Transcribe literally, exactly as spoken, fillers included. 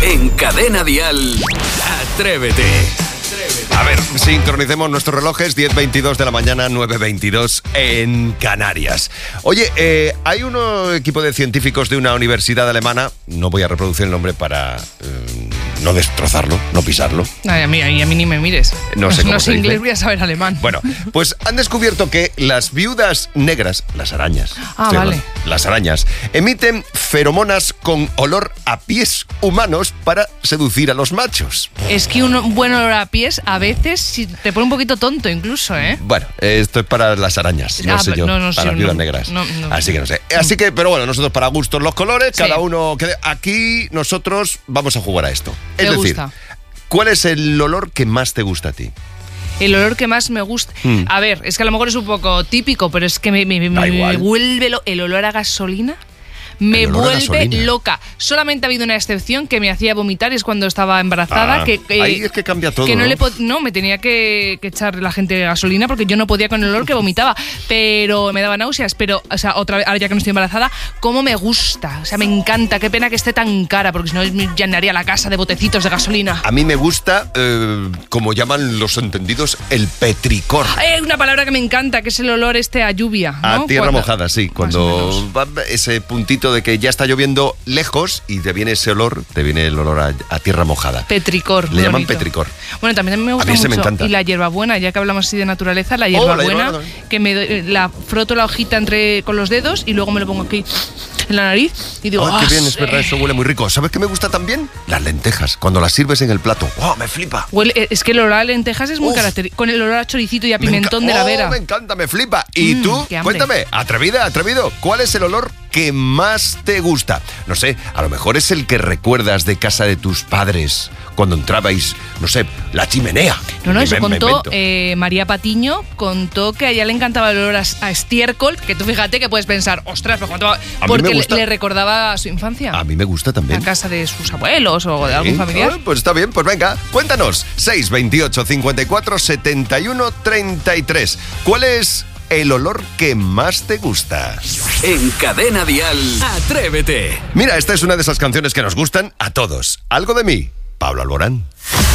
En Cadena Dial, Atrévete. A ver, sincronicemos nuestros relojes, diez veintidós de la mañana, nueve veintidós en Canarias. Oye, eh, hay un equipo de científicos de una universidad alemana, no voy a reproducir el nombre para eh, no destrozarlo, no pisarlo. Ay, a mí, a mí ni me mires. No sé cómo no se sé inglés, dice. voy a saber alemán. Bueno, pues han descubierto que las viudas negras, las arañas, Ah, sí, vale. las arañas, emiten feromonas con olor a pies humanos para seducir a los machos. Es que un buen olor a pies a veces si te pone un poquito tonto incluso, ¿eh? Bueno, esto es para las arañas, no Ah, sé yo, no, no, para sí, las viudas no, negras. no, no. Así que no sé. Así que, pero bueno, nosotros para gustos los colores, Sí. cada uno... que- Aquí nosotros vamos a jugar a esto. Es Me decir, gusta. ¿cuál es el olor que más te gusta a ti? El olor que más me gusta. Mm. A ver, es que a lo mejor es un poco típico, pero es que me, me- me- Da me igual. vuelve lo- el olor a gasolina. Me El olor a vuelve gasolina. loca. Solamente ha habido una excepción que me hacía vomitar, y es cuando estaba embarazada. Ah, que, que- ahí es que cambia todo, Que no, ¿no? le po- no, me tenía que, que echar la gente gasolina porque yo no podía con el olor que vomitaba. Pero me daba náuseas. Pero, o sea, otra vez, ahora ya que no estoy embarazada, cómo me gusta. O sea, me encanta. Qué pena que esté tan cara, porque si no me llenaría la casa de botecitos de gasolina. A mí me gusta, eh, como llaman los entendidos, el petricor. Hay una palabra que me encanta, que es el olor este a lluvia, ¿no? A tierra Cuando- mojada, sí. Más o Cuando menos. va ese puntito de que ya está lloviendo lejos y te viene ese olor, te viene el olor a, a tierra mojada. Petricor. Le muy llaman bonito. petricor. Bueno, también me gusta mí ese mucho. me encanta. Y la hierbabuena, ya que hablamos así de naturaleza, la Oh, la hierbabuena, hierbabuena también. que me doy- la froto la hojita entre con los dedos y luego me lo pongo aquí en la nariz y digo, Ay, qué "Ah, bien, es sí". verdad, eso huele muy rico. ¿Sabes qué me gusta también? Las lentejas, cuando las sirves en el plato. ¡Oh, me flipa! Huele- es que el olor a lentejas es muy Uf. característico, con el olor a choricito y a Me pimentón enca- de la Oh, vera. me encanta, me flipa. ¿Y Mm, tú? qué hambre. Cuéntame, atrevida, atrevido, ¿cuál es el olor que más te gusta? No sé, a lo mejor es el que recuerdas de casa de tus padres cuando entrabais, no sé, la chimenea. No, no, Me- eso me contó invento. eh, María Patiño, contó que a ella le encantaba el olor a, a estiércol, que tú fíjate que puedes pensar, ostras, pero ¿cuánto va?". mí me Porque le, gusta. le recordaba a su infancia. A mí me gusta también. A casa de sus abuelos o de algún Sí, familiar. ah, pues está bien, pues venga, cuéntanos. seis veintiocho cincuenta y cuatro setenta y uno treinta y tres. ¿Cuál es el olor que más te gusta? En Cadena Dial, Atrévete. Mira, esta es una de esas canciones que nos gustan a todos. Algo de mí, Pablo Alborán.